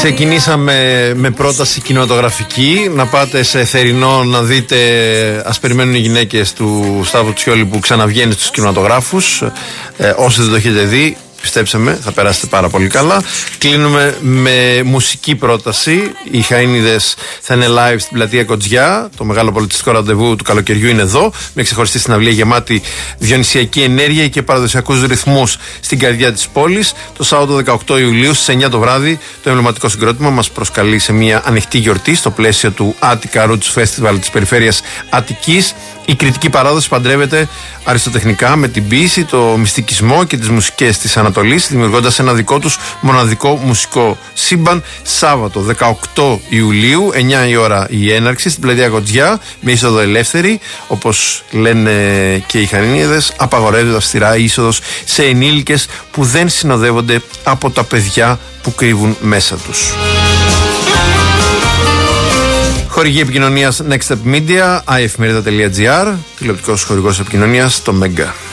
Ξεκινήσαμε με πρόταση κινηματογραφική. Να πάτε σε θερινό να δείτε Ας περιμένουν οι γυναίκες του Σταύρου Τσιόλη που ξαναβγαίνει στους κινηματογράφους. Όσοι δεν το έχετε δει, πιστέψτε με, θα περάσετε πάρα πολύ καλά. Κλείνουμε με μουσική πρόταση. Οι Χαΐνιδες θα είναι live στην πλατεία Κοτζιά. Το μεγάλο πολιτιστικό ραντεβού του καλοκαιριού είναι εδώ. Με ξεχωριστή συναυλία γεμάτη διονυσιακή ενέργεια και παραδοσιακούς ρυθμούς στην καρδιά της πόλης. Το Σάββατο 18 Ιουλίου στις 9 το βράδυ, το εμβληματικό συγκρότημα μας προσκαλεί σε μια ανοιχτή γιορτή στο πλαίσιο του Attica Roots Festival της περιφέρειας Αττικής. Η κριτική παράδοση παντρεύεται αριστοτεχνικά με την ποίηση, το μυστικισμό και τις μουσικές της Ανατολής, δημιουργώντας ένα δικό τους μοναδικό μουσικό σύμπαν. Σάββατο 18 Ιουλίου, 9 η ώρα η έναρξη στην πλατεία Κοτζιά, με είσοδο ελεύθερη. Όπως λένε και οι Χαΐνιδες, απαγορεύεται αυστηρά η είσοδος σε ενήλικες που δεν συνοδεύονται από τα παιδιά που κρύβουν μέσα τους. Χορηγή επικοινωνίας Next Step Media, iefmerida.gr, τηλεοπτικός χορηγός επικοινωνίας, το Mega.